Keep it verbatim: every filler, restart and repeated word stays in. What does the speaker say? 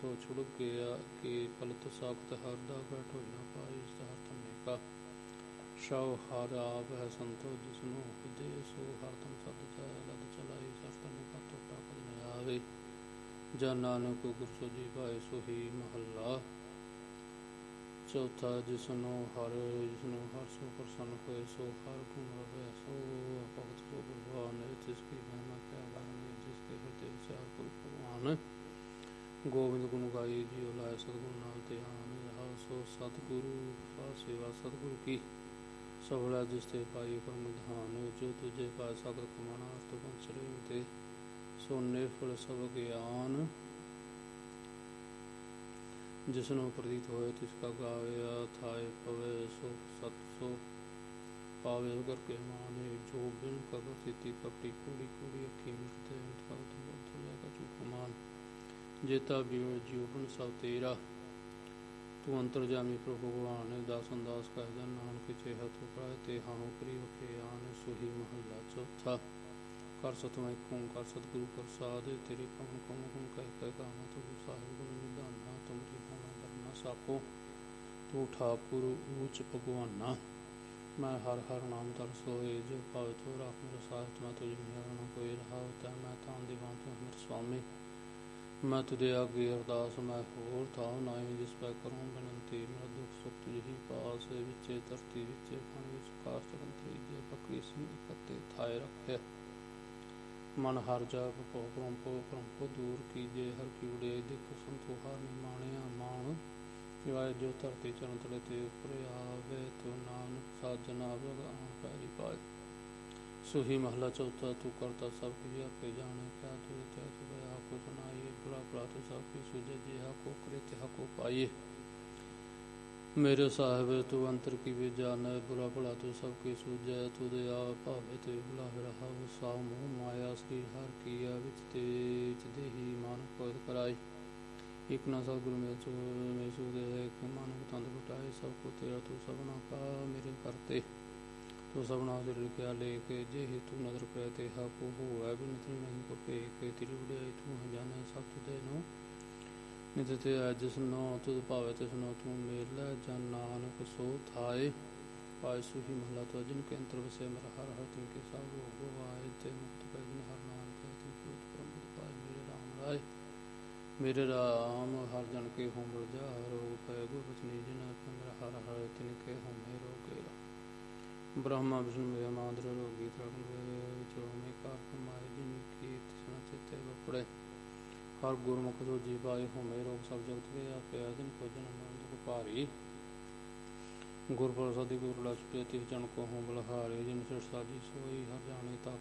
ਹੋ ਛੁੜ ਗਿਆ ਕਿ ਪਲਤ ਸਾਖਤ ਹਰ ਦਾ ਬੈਠ ਹੋਈ ਨਾ ਪਾਈ ਇਸ ਹਰ ਧੰਨੇ ਕਾ ਸ਼ਵ ਹਰ ਆਪ ਹੈ ਸੰਤੋ ਜਿਸਨੂੰ ਹਿਦੇ ਸੋ ਹਰ ਤਮ ਸਦ ਜਾਇ ਲਦ ਚਲਾਈ ਸਰ ਧੰਨੇ ਕਾ ਤੋ ਕਦ ਨ ਆਵੇ ਜਨ ਨਾਨਕ ਗੁਰ ਸੋਜੀ ਪਾਏ ਸੋਹੀ ਮਹੱਲਾ ਚੌਥਾ। ਜਿਸਨੂੰ ਹਰ ਜਿਸਨੂੰ ਹਰ ਸੋ ਪ੍ਰਸੰਨ ਹੋਏ ਸੋ ਹਰ ਗੁਣ ਰਵੇ ਸੋ ਭਗਤ ਸੋ ਭਗਵਾਨ ਜਿਸ ਕੀ ਮਹਿਮਾ ਕਿਆ ਵਰਣੀਏ ਜਿਸ ਕੇ ਹਿਰਦੇ ਵਿਚਾਰ ਗੁਰੂ ਭਗਵਾਨ ਗੋਬਿੰਦ ਗੁਣ ਗਾਈ ਜਿਉ ਲਾਇ ਸਤਿਗੁਰੂ ਨਾਲ ਧਿਆਨ ਰਹਾ ਸੋ ਸਤਿਗੁਰੂ ਕਾ ਸੇਵਾ ਸਤਿਗੁਰੂ ਕੀ ਸਫਲਾ ਜਿਸ ਤੇ ਪਾਈ ਪਰਮ ਧਾਨ ਜੋ ਤੁਝੇ ਪਾ ਸਕਤ ਕਮਾਣਾ ਅਰਥ ਬੰਸਰੇ ਤੇ ਸੋ ਨਿਰਫਲ ਸਭ ਗਿਆਨ ਜਿਸਨੂੰ ਪ੍ਰਤੀਤ ਹੋਏ ਤਿਸ ਕਾ ਗਾਵਿਆ ਥਾਏ ਪਵੇ ਸੋ ਸਤ ਸੋ ਪਾਵੇ ਉਗਰ ਕੇ ਮਾਨੇ ਜੋ ਬਿਨ ਕਬਰ ਸਿੱਤੀ ਕਪਟੀ ਕੂੜੀ ਕੂੜੀ ਅੱਖੀ ਮਿਟਦੇ ਜੇਤਾ ਜੀਵਨ ਸਭ ਤੇਰਾ ਤੂੰ ਅੰਤਰਜਾਮੀ ਪ੍ਰਭੂ ਭਗਵਾਨ ਦਾਸ ਅੰਦਾਸ ਕਹਿ ਜਨ ਨਾਨਕ ਚੇਹਾ ਤੂੰ ਪਾਏ ਤੇ ਹਾਂ ਕਰੀ ਵਖੇ ਆਨ ਸੁਹੀ ਮਹੱਲਾ ਚੌਥਾ। ਕਰ ਸਤਮੈ ਓੰਕਾਰ ਸਤਿਗੁਰੂ ਪ੍ਰਸਾਦ ਤੇਰੇ ਕਮਨ ਕਮਨ ਗੁਣ ਕਹਿ ਕਹਿ ਗਾਵਾਂ ਤੂੰ ਸਾਹਿਬ ਗੁਣ ਨਿਧਾਨਾ ਤੁਮਰੀ ਹੋਣਾ ਕਰਨਾ ਸਾਪੋ ਤੂੰ ਠਾਕੁਰ ਊਚ ਭਗਵਾਨਾ ਮੈਂ ਹਰ ਹਰ ਨਾਮ ਦਰ ਸੋਏ ਜੋ ਭਾਵੇ ਤੋ ਰਾਖ ਮੇਰਾ ਸਾਹਿਤ ਮੈਂ ਤੁਝ ਨਿਆਣਾ ਕੋਈ ਰਹਾ ਤੈ ਮੈਂ ਤਾਂ ਦੀਵਾਨ ਤੂੰ ਮੇਰੇ ਸੁਆਮੀ ਮੈਂ ਤੁਦੇ ਆਗੇ ਅਰਦਾਸ ਮੈਂ ਹੋਰ ਥਾਉ ਨਾਹੀ ਜਿਸ ਪੈ ਕਰੂੰ ਬੇਨਤੀ ਮੇਰਾ ਦੁੱਖ ਸੁੱਖ ਤੁਝ ਹੀ ਪਾਸ ਵਿੱਚੇ ਧਰਤੀ ਵਿੱਚੇ ਪਾਣੀ ਵਿੱਚ ਕਾਸ਼ਟ ਕੰਤਰੀ ਜੇ ਬੱਕਰੀ ਸਿੰਘ ਇਕੱਤੇ ਥਾਏ ਰੱਖਿਆ ਮਨ ਹਰ ਜਾਪ ਭਉ ਭ੍ਰਮਪੋ ਭ੍ਰਮਪੋ ਦੂਰ ਕੀਜੇ ਹਰ ਕੀ ਉਡਿਆਈ ਦੇਖੋ ਸੰਤੋ ਹਰ ਨਿਮਾਣਿਆ ਮਾਣ ਵਾਏ ਜੋ ਧਰਤੀ ਚਰਨ ਤਲੇ ਤੇ ਉੱਪਰ ਆਵੇ ਤੋ ਨਾਨਕ ਸਾਜਨ ਆਵੇ ਆਣ ਪੈਰੀ ਪਾਏ ਸੁਹੀ ਮਹਲਾ ਚੌਥਾ। ਤੂੰ ਕਰਤਾ ਸਭ ਕੁਝ ਆਪੇ ਜਾਣੇ ਕਿਆ ਤੁਝ ਤੈ ਤੁ ਕੋ ਸੁਣਾਈਏ ਬੁਰਾ ਭਲਾ ਤੋ ਸਭ ਕੀ ਸੁਝੇ ਜਿਹਾ ਕੋ ਕਰੇ ਤਿਹਾ ਕੋ ਪਾਈਏ ਮੇਰੇ ਸਾਹਿਬ ਤੂੰ ਅੰਤਰ ਕੀ ਵੀ ਜਾਣੈ ਬੁਰਾ ਭਲਾ ਤੂੰ ਸਭ ਕੀ ਸੂਝੈ ਤੂੰ ਦੇ ਆ ਭਾਵੇ ਤੇ ਬੁਲਾਵੇ ਰਹਾ ਸਾ ਮੋਹ ਮਾਇਆ ਸ੍ਰੀ ਹਰ ਕੀਆ ਵਿੱਚ ਤੇ ਦੇਹੀ ਮਨ ਕੋਇ ਕਰਾਈ ਇਕ ਨਾ ਸਤਿਗੁਰੂ ਮੇਰੇ ਸੋ ਮੇਰੇ ਸੂਦੇ ਹੈ ਕਿ ਮਨ ਤੰਦ ਘਟਾਏ ਸਭ ਕੋ ਤੇਰਾ ਤੂੰ ਸਭਨਾ ਕਾ ਮੇਰੇ ਕਰਤੇ ਤੂੰ ਸਭਨਾ ਦੇ ਲਿਖਿਆ ਲੈ ਕੇ ਜੇ ਹੀ ਤੂੰ ਨਦਰ ਕਰੇ ਤੇ ਹਾ ਕੋ ਹੋਵੈ ਬਿਨਤ ਨਹੀਂ ਕੋ ਭੇ ਕੇ ਤੇਰੀ ਵਡਿਆਈ ਤੂੰ ਜਾਣੈ ਸਭ ਤੁਦੇ ਨੂੰ ਨਿਤ ਤੇ ਜਿਸ ਨੂੰ ਤੁਧ ਭਾਵੇ ਤਿਸ ਨੂੰ ਤੂੰ ਮੇਲ ਲੈ ਜਨ ਨਾਨਕ ਸੋ ਥਾਏ ਪਾਏ ਸੁਹੀ ਮਹਲਾ ਤੋਂ ਜਿਨ ਕੇ ਅੰਤਰ ਵਸੇ ਮੇਰਾ ਹਰ ਹਰ ਤਿਨ ਕੇ ਸਭ ਰੋਗ ਗਵਾਏ ਤੇ ਮੁਕਤ ਪੈ ਜਿਨ ਹਰ ਨਾਮ ਕੈ ਤਿਨ ਕੀ ਉਤਪਰਮ ਪਾਏ ਮੇਰੇ ਰਾਮ ਰਾਏ ਮੇਰੇ ਰਾਮ ਹਰ ਜਨ ਕੇ ਹੋਮ ਰਜਾ ਰੋਗ ਪੈ ਗੁਰ ਬਚਨੀ ਜਿਨ ਮੇਰਾ ਹਰ ਹਰ ਤਿਨ ਕੇ ਹੋਮੇ ਰੋਗੇ ਬ੍ਰਹਮਾ ਵਿਸ਼ਨੂੰ ਮੇਰਾ ਮਾਦਰ ਰੋਗੀ ਤਰਨ ਚੋਮੇ ਕਾਰ ਕਮਾਏ ਜਿਨ ਕੀ ਤਿਸਨਾ ਚਿਤੇ ਵਪੜੇ ਹਰ ਗੁਰਮੁਖ ਜੋ ਜੀ ਪਾਏ ਹੋਮੇ ਰੋਗ ਸਭ ਜਗਤ ਕੇ ਆਪੇ ਆਦਿਨ ਕੋ ਜਨਮ ਮਰਨ ਦੁਖ ਭਾਰੀ ਗੁਰ ਪ੍ਰਸਾਦੀ ਗੁਰ ਲਛਪੇ ਤਿਸ ਜਨ ਕੋ ਹੋਂ ਬਲਹਾਰੇ ਜਿਨ ਸਿਰ ਸਾਜੀ ਸੋਈ ਹਰ ਜਾਣੇ ਤਾ